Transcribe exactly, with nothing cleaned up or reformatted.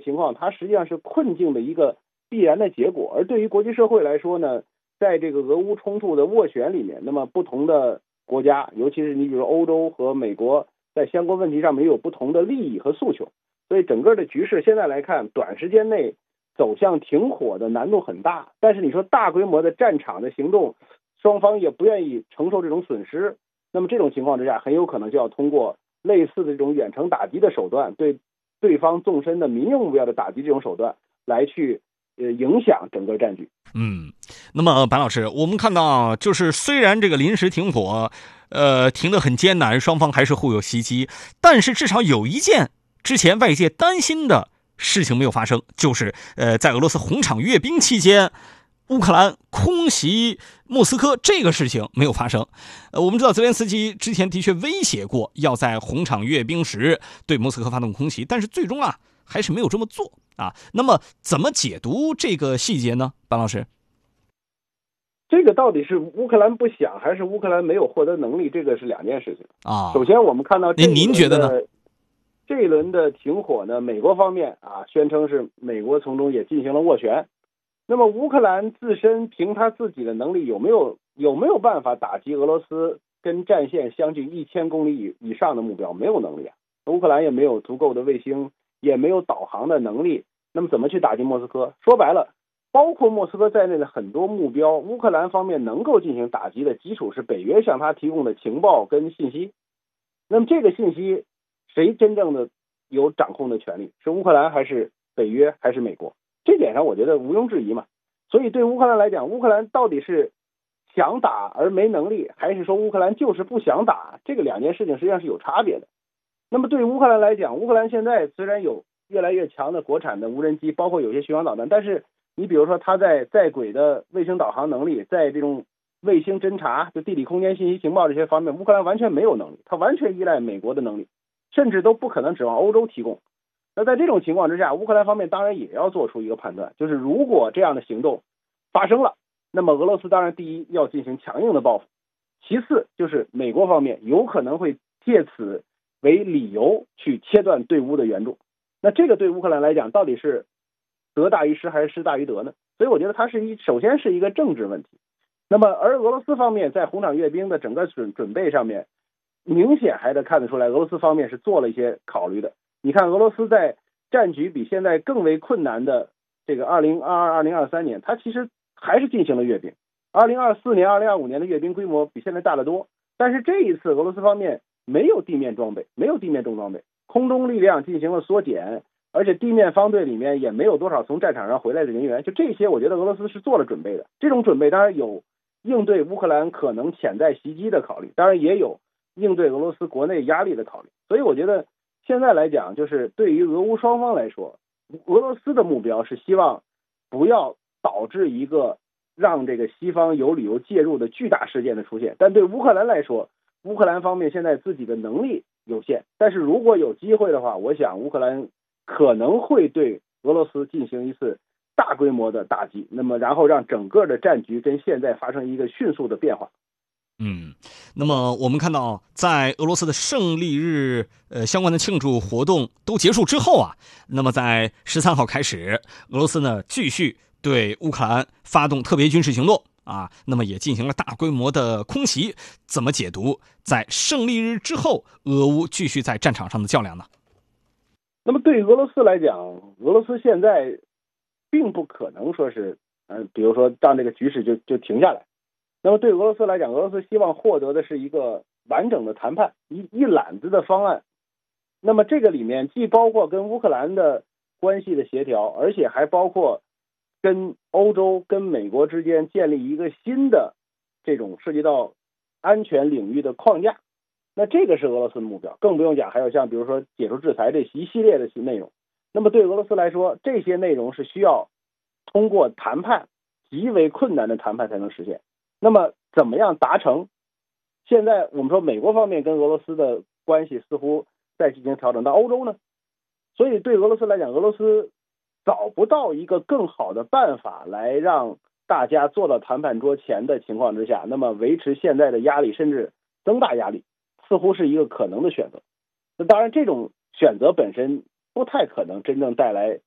情况，它实际上是困境的一个必然的结果。而对于国际社会来说呢，在这个俄乌冲突的斡旋里面，那么不同的国家，尤其是你比如欧洲和美国，在相关问题上面也有不同的利益和诉求，所以整个的局势现在来看，短时间内走向停火的难度很大。但是你说大规模的战场的行动，双方也不愿意承受这种损失，那么这种情况之下，很有可能就要通过类似的这种远程打击的手段，对对方纵深的民用目标的打击这种手段来去呃影响整个战局。 嗯，那么白老师，我们看到就是虽然这个临时停火，呃，停得很艰难，双方还是互有袭击，但是至少有一件之前外界担心的事情没有发生，就是呃，在俄罗斯红场阅兵期间，乌克兰空袭莫斯科这个事情没有发生。呃，我们知道泽连斯基之前的确威胁过要在红场阅兵时对莫斯科发动空袭，但是最终啊还是没有这么做啊。那么怎么解读这个细节呢，班老师？ 这个到底是乌克兰不想，还是乌克兰没有获得能力？这个是两件事情啊。 首先，我们看到这您您觉得呢？ 这一轮的停火呢，美国方面啊宣称是美国从中也进行了斡旋。那么乌克兰自身凭他自己的能力有没有有没有办法打击俄罗斯跟战线相距一千公里以以上的目标？没有能力啊。乌克兰也没有足够的卫星，也没有导航的能力。那么怎么去打击莫斯科？说白了，包括莫斯科在内的很多目标，乌克兰方面能够进行打击的基础是北约向他提供的情报跟信息。那么这个信息谁真正的有掌控的权利？是乌克兰还是北约还是美国？这点上我觉得毋庸置疑嘛。所以对乌克兰来讲，乌克兰到底是想打而没能力，还是说乌克兰就是不想打？这个两件事情实际上是有差别的。那么对于乌克兰来讲，乌克兰现在虽然有越来越强的国产的无人机，包括有些巡航导弹，但是你比如说它在在轨的卫星导航能力，在这种卫星侦察，就地理空间信息情报这些方面，乌克兰完全没有能力，它完全依赖美国的能力，甚至都不可能指望欧洲提供。那在这种情况之下，乌克兰方面当然也要做出一个判断，就是如果这样的行动发生了，那么俄罗斯当然第一要进行强硬的报复，其次就是美国方面有可能会借此为理由去切断对乌的援助。那这个对乌克兰来讲，到底是得大于失还是失大于得呢？所以我觉得它是一首先是一个政治问题。那么而俄罗斯方面在红场阅兵的整个准准备上面，明显还得看得出来，俄罗斯方面是做了一些考虑的。你看俄罗斯在战局比现在更为困难的这个二零二二、二零二三年，它其实还是进行了阅兵。二零二四年、二零二五年的阅兵规模比现在大得多，但是这一次俄罗斯方面没有地面装备，没有地面重装备，空中力量进行了缩减，而且地面方队里面也没有多少从战场上回来的人员。就这些，我觉得俄罗斯是做了准备的。这种准备当然有应对乌克兰可能潜在袭击的考虑，当然也有应对俄罗斯国内压力的考虑。所以我觉得现在来讲，就是对于俄乌双方来说，俄罗斯的目标是希望不要导致一个让这个西方有理由介入的巨大事件的出现。但对乌克兰来说，乌克兰方面现在自己的能力有限，但是如果有机会的话，我想乌克兰可能会对俄罗斯进行一次大规模的打击，那么然后让整个的战局跟现在发生一个迅速的变化。 嗯，那么我们看到，在俄罗斯的胜利日，呃，相关的庆祝活动都结束之后啊，那么在十三号开始，俄罗斯呢继续对乌克兰发动特别军事行动啊，那么也进行了大规模的空袭。怎么解读在胜利日之后，俄乌继续在战场上的较量呢？ 那么对于俄罗斯来讲，俄罗斯现在并不可能说是，嗯、呃，比如说让这个局势就就停下来。那么对俄罗斯来讲，俄罗斯希望获得的是一个完整的谈判，一一揽子的方案。那么这个里面既包括跟乌克兰的关系的协调，而且还包括跟欧洲、跟美国之间建立一个新的这种涉及到安全领域的框架。那这个是俄罗斯的目标，更不用讲还有像比如说解除制裁这一系列的内容。那么对俄罗斯来说，这些内容是需要通过谈判，极为困难的谈判才能实现。那么怎么样达成？现在我们说美国方面跟俄罗斯的关系似乎在进行调整，到欧洲呢？所以对俄罗斯来讲，俄罗斯找不到一个更好的办法来让大家坐到谈判桌前的情况之下，那么维持现在的压力，甚至增大压力，似乎是一个可能的选择。那当然，这种选择本身不太可能真正带来